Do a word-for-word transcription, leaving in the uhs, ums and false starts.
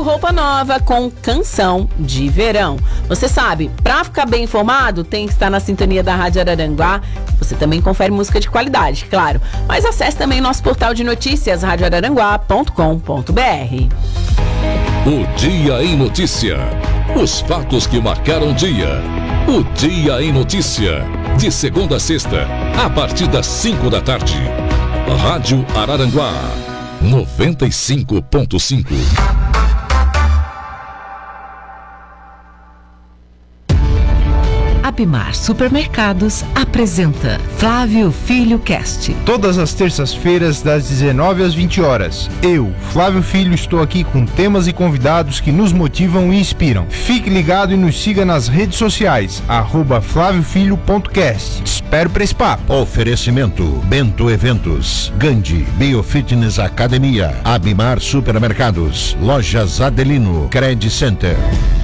roupa nova com canção de verão. Você sabe, pra ficar bem informado, tem que estar na sintonia da Rádio Araranguá. Você também confere música de qualidade, claro. Mas acesse também nosso portal de notícias, rádio araranguá ponto com ponto b r. O Dia em Notícia. Os fatos que marcaram o dia. O Dia em Notícia. De segunda a sexta, a partir das cinco da tarde. Rádio Araranguá noventa e cinco ponto cinco. Abimar Supermercados apresenta Flávio Filho Cast. Todas as terças-feiras, das dezenove às vinte horas. Eu, Flávio Filho, estou aqui com temas e convidados que nos motivam e inspiram. Fique ligado e nos siga nas redes sociais, arroba flávio filho ponto cast. Espero para esse papo. Oferecimento Bento Eventos, Gandhi Biofitness Academia, Abimar Supermercados, Lojas Adelino, Credit Center.